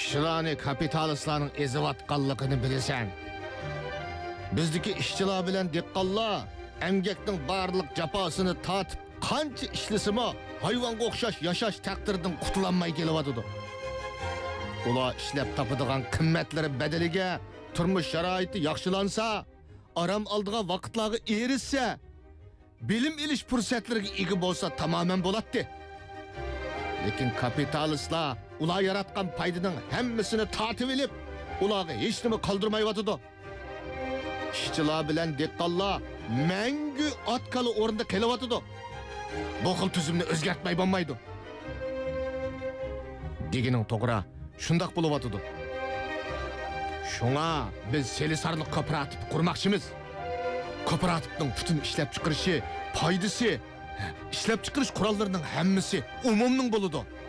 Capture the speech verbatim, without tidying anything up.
İşçilarni kapitalistlarning ezivatganligini bilasan. Bizdeki işçilar bilan dehqonlar emgakning barliq jafosini tatib qancha ishlasimi hayvonga o'xshash yashash taqdiridan qutulolmay kelyotidi. Ular ishlab topadigan qimmatlari badaliga turmush sharoiti yaxshilansa, aram oldigan vaqtlarga erishsa, bilim ilish fursatlariga ega bo'lsa tamoman bo'ladi. Lekin kapitalistlar ular yaratgan foydaning hammasini tatib olib, ularga hech nima qoldirmayotidi. İşçilar bilan dehqonlar mangu otkali o'rinda kelyotidi. Bu xil tuzumni o'zgartmay bo'lmaydi. Degining to'g'ri, shundoq bo'lyotidi. Shunga biz Selisarni kooperativ qurmoqchimiz. Kooperativning butun ishlab chiqarishi, foydasi, ishlab chiqarish qurollarining hammasi umumning bo'ladi.